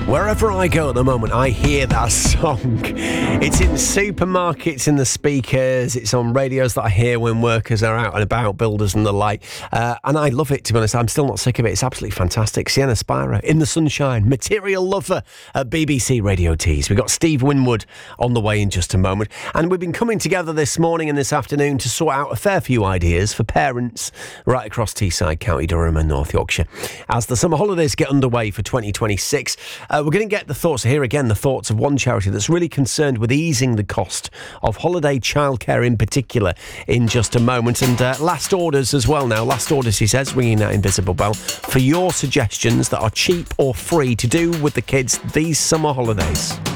Wherever I go at the moment, I hear that song. It's in supermarkets, in the speakers, it's on radios that I hear when workers are out and about, builders and the like. And I love it, to be honest. I'm still not sick of it. It's absolutely fantastic. Sienna Spira, In the Sunshine, Material Lover at BBC Radio Tees. We've got Steve Winwood on the way in just a moment. And we've been coming together this morning and this afternoon to sort out a fair few ideas for parents right across Teesside, County Durham and North Yorkshire. As the summer holidays get underway for 2026, we're going to get the thoughts of one charity that's really concerned with easing the cost of holiday childcare in particular in just a moment. And last orders as well now. Last orders, he says, ringing that invisible bell, for your suggestions that are cheap or free to do with the kids these summer holidays.